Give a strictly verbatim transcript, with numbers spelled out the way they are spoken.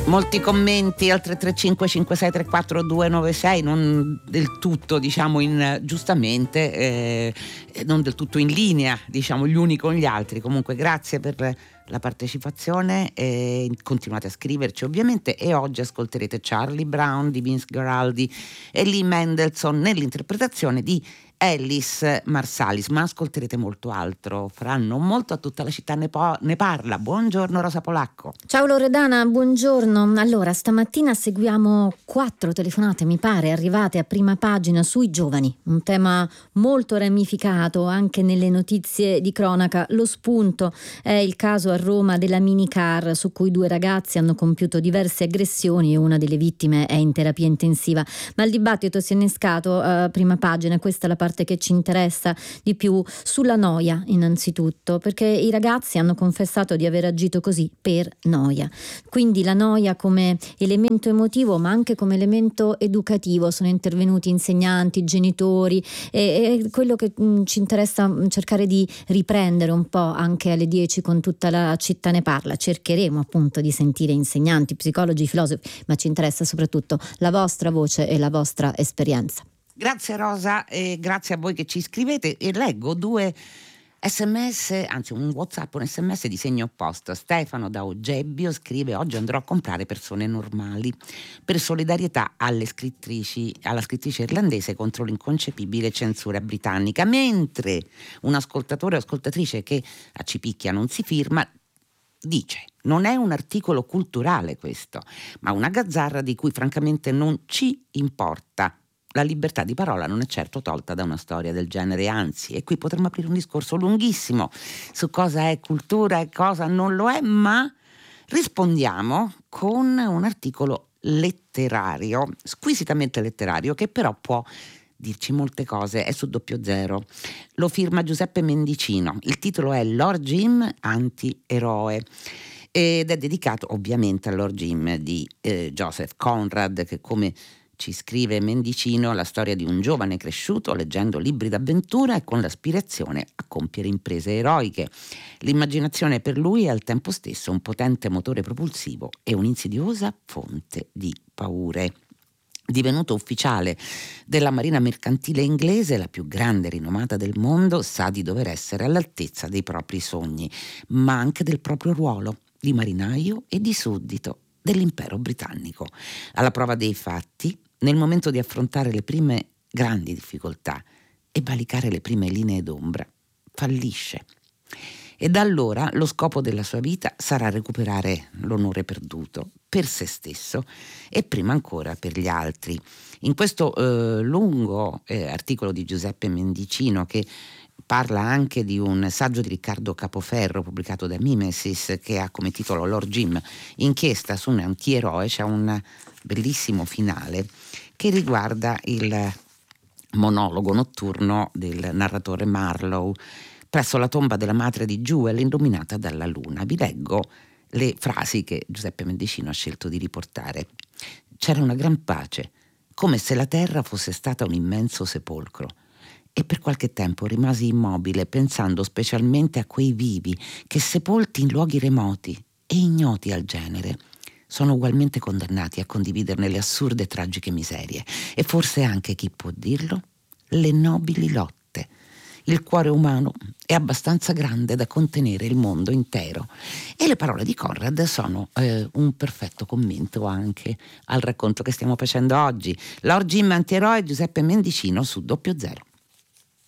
Molti commenti al tre tre cinque cinque sei tre quattro due nove sei, non del tutto, diciamo, in giustamente, eh, non del tutto in linea, diciamo, gli uni con gli altri. Comunque grazie per la partecipazione, eh, continuate a scriverci ovviamente, e oggi ascolterete Charlie Brown di Vince Guaraldi e Lee Mendelssohn nell'interpretazione di Ellis Marsalis, ma ascolterete molto altro. Fra non molto a Tutta la città ne, po- ne parla. Buongiorno Rosa Polacco. Ciao Loredana, buongiorno. Allora, stamattina seguiamo quattro telefonate, mi pare, arrivate a prima pagina sui giovani, un tema molto ramificato anche nelle notizie di cronaca. Lo spunto è il caso a Roma della minicar su cui due ragazzi hanno compiuto diverse aggressioni e una delle vittime è in terapia intensiva. Ma il dibattito si è innescato a prima pagina, questa è la parte che ci interessa di più, sulla noia innanzitutto, perché i ragazzi hanno confessato di aver agito così per noia. Quindi la noia come elemento emotivo ma anche come elemento educativo. Sono intervenuti insegnanti, genitori e, e quello che mh, ci interessa mh, cercare di riprendere un po' anche alle dieci con Tutta la città ne parla. Cercheremo appunto di sentire insegnanti, psicologi, filosofi, ma ci interessa soprattutto la vostra voce e la vostra esperienza. Grazie Rosa, e grazie a voi che ci scrivete, e leggo due sms, anzi un WhatsApp, un sms di segno opposto. Stefano da Ogebbio scrive: oggi andrò a comprare Persone normali per solidarietà alle scrittrici, alla scrittrice irlandese contro l'inconcepibile censura britannica, mentre un ascoltatore o ascoltatrice che a Cipicchia non si firma dice: non è un articolo culturale questo, ma una gazzarra di cui francamente non ci importa. La libertà di parola non è certo tolta da una storia del genere, anzi, e qui potremmo aprire un discorso lunghissimo su cosa è cultura e cosa non lo è, ma rispondiamo con un articolo letterario, squisitamente letterario, che però può dirci molte cose. È su Doppio Zero, lo firma Giuseppe Mendicino, il titolo è Lord Jim antieroe ed è dedicato ovviamente a Lord Jim di eh, Joseph Conrad, che, come ci scrive Mendicino, la storia di un giovane cresciuto leggendo libri d'avventura e con l'aspirazione a compiere imprese eroiche. L'immaginazione per lui è al tempo stesso un potente motore propulsivo e un'insidiosa fonte di paure. Divenuto ufficiale della Marina mercantile inglese, la più grande e rinomata del mondo, sa di dover essere all'altezza dei propri sogni, ma anche del proprio ruolo di marinaio e di suddito dell'impero britannico. Alla prova dei fatti, nel momento di affrontare le prime grandi difficoltà e valicare le prime linee d'ombra, fallisce. E da allora lo scopo della sua vita sarà recuperare l'onore perduto per se stesso e prima ancora per gli altri. In questo eh, lungo eh, articolo di Giuseppe Mendicino, che parla anche di un saggio di Riccardo Capoferro pubblicato da Mimesis, che ha come titolo Lord Jim, inchiesta su un antieroe, c'è un bellissimo finale che riguarda il monologo notturno del narratore Marlowe presso la tomba della madre di Jewel illuminata dalla luna. Vi leggo le frasi che Giuseppe Mendicino ha scelto di riportare. C'era una gran pace, come se la terra fosse stata un immenso sepolcro. E per qualche tempo rimasi immobile, pensando specialmente a quei vivi che, sepolti in luoghi remoti e ignoti al genere, sono ugualmente condannati a condividerne le assurde e tragiche miserie, e forse anche, chi può dirlo, le nobili lotte. Il cuore umano è abbastanza grande da contenere il mondo intero. E le parole di Conrad sono eh, un perfetto commento anche al racconto che stiamo facendo oggi. Lord Jim antieroe, Giuseppe Mendicino su Doppio Zero.